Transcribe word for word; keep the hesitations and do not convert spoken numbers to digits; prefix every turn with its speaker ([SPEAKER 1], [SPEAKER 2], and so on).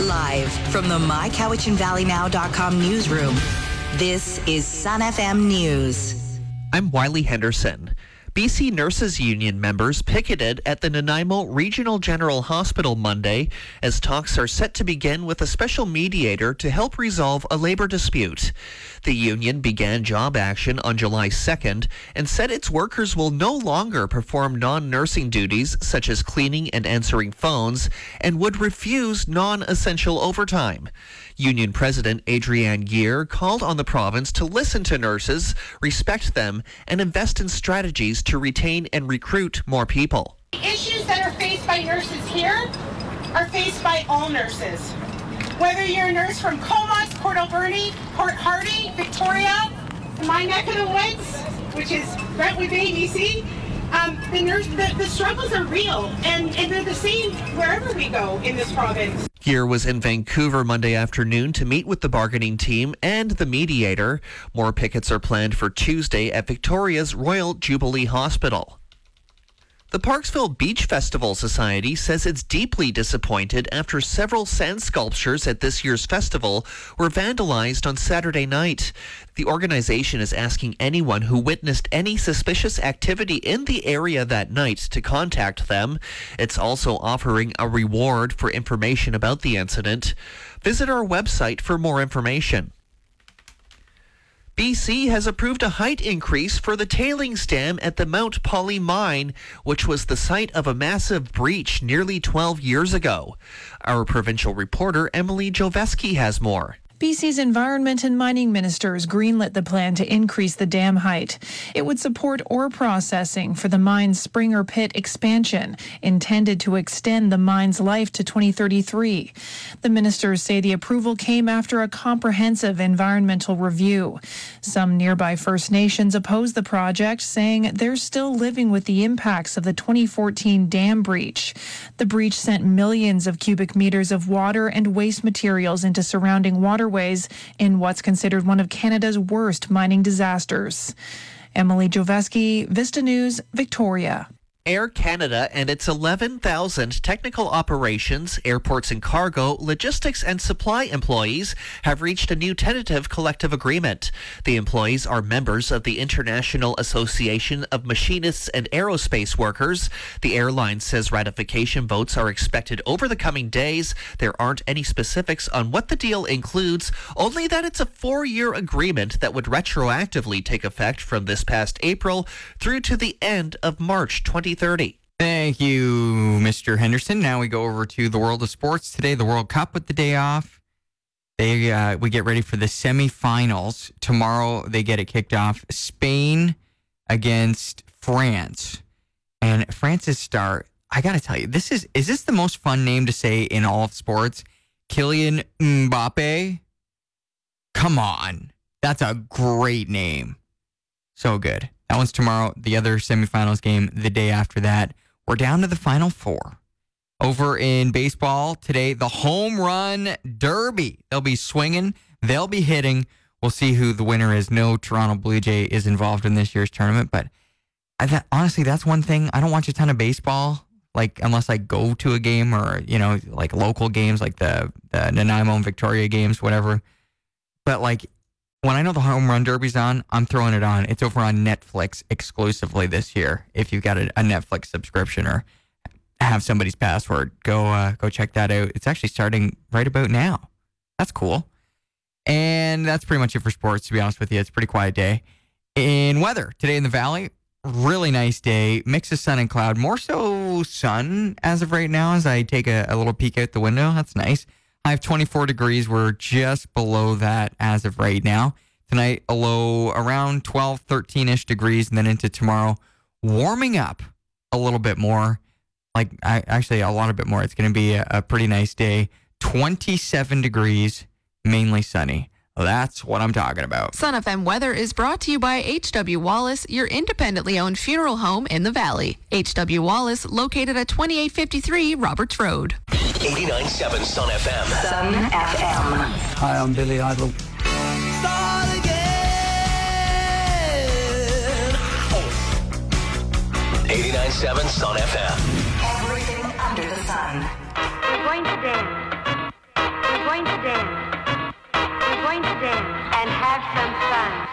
[SPEAKER 1] Live from the my cowichan valley now dot com newsroom, this is Sun F M News.
[SPEAKER 2] I'm Wiley Henderson. B C Nurses Union members picketed at the Nanaimo Regional General Hospital Monday as talks are set to begin with a special mediator to help resolve a labor dispute. The union began job action on July second and said its workers will no longer perform non-nursing duties such as cleaning and answering phones and would refuse non-essential overtime. Union President Adrienne Gear called on the province to listen to nurses, respect them, and invest in strategies to retain and recruit more people.
[SPEAKER 3] The issues that are faced by nurses here are faced by all nurses. Whether you're a nurse from Comox, Port Alberni, Port Hardy, Victoria, my neck of the woods, which is Brentwood Bay, B C, um, the, nurse, the, the struggles are real, and, and they're the same wherever we go in this province.
[SPEAKER 2] Gear was in Vancouver Monday afternoon to meet with the bargaining team and the mediator. More pickets are planned for Tuesday at Victoria's Royal Jubilee Hospital. The Parksville Beach Festival Society says it's deeply disappointed after several sand sculptures at this year's festival were vandalized on Saturday night. The organization is asking anyone who witnessed any suspicious activity in the area that night to contact them. It's also offering a reward for information about the incident. Visit our website for more information. B C has approved a height increase for the tailings dam at the Mount Polley mine, which was the site of a massive breach nearly twelve years ago. Our provincial reporter Emily Joveski has more.
[SPEAKER 4] B C's Environment and Mining Ministers greenlit the plan to increase the dam height. It would support ore processing for the mine's Springer Pit expansion, intended to extend the mine's life to twenty thirty-three. The ministers say the approval came after a comprehensive environmental review. Some nearby First Nations oppose the project, saying they're still living with the impacts of the twenty fourteen dam breach. The breach sent millions of cubic meters of water and waste materials into surrounding water ways in what's considered one of Canada's worst mining disasters. Emily Joveski, Vista News, Victoria.
[SPEAKER 2] Air Canada and its eleven thousand technical operations, airports and cargo, logistics and supply employees have reached a new tentative collective agreement. The employees are members of the International Association of Machinists and Aerospace Workers. The airline says ratification votes are expected over the coming days. There aren't any specifics on what the deal includes, only that it's a four-year agreement that would retroactively take effect from this past April through to the end of March twenty thirty.
[SPEAKER 5] Thank you, Mister Henderson. Now we go over to the world of sports. Today, the World Cup with the day off. They uh, we get ready for the semifinals. Tomorrow, they get it kicked off. Spain against France. And France's star, I got to tell you, this is, is this the most fun name to say in all of sports? Kylian Mbappe? Come on. That's a great name. So good. That one's tomorrow. The other semifinals game the day after that. We're down to the final four. Over in baseball today, the home run derby. They'll be swinging. They'll be hitting. We'll see who the winner is. No Toronto Blue Jay is involved in this year's tournament, but I th- honestly, that's one thing. I don't watch a ton of baseball, like unless I go to a game or, you know, like local games like the, the Nanaimo and Victoria games, whatever. But like, when I know the home run derby's on, I'm throwing it on. It's over on Netflix exclusively this year. If you've got a, a Netflix subscription or have somebody's password, go uh, go check that out. It's actually starting right about now. That's cool. And that's pretty much it for sports, to be honest with you. It's a pretty quiet day. In weather, today in the Valley, really nice day. Mix of sun and cloud. More so sun as of right now as I take a, a little peek out the window. That's nice. I have twenty-four degrees. We're just below that as of right now. Tonight, a low around twelve, thirteen-ish degrees, and then into tomorrow, warming up a little bit more. Like, I, actually, a lot of bit more. It's going to be a, a pretty nice day. twenty-seven degrees, mainly sunny. That's what I'm talking about.
[SPEAKER 6] Sun F M weather is brought to you by H W Wallace, your independently owned funeral home in the Valley. H W Wallace, located at twenty-eight fifty-three Roberts Road.
[SPEAKER 7] eighty-nine point seven Sun F M.
[SPEAKER 1] Sun F M.
[SPEAKER 8] Hi, I'm Billy Idol.
[SPEAKER 7] Start again. eighty-nine point seven Sun F M.
[SPEAKER 1] Everything under the sun.
[SPEAKER 9] We're going to dance.
[SPEAKER 8] in and have some fun.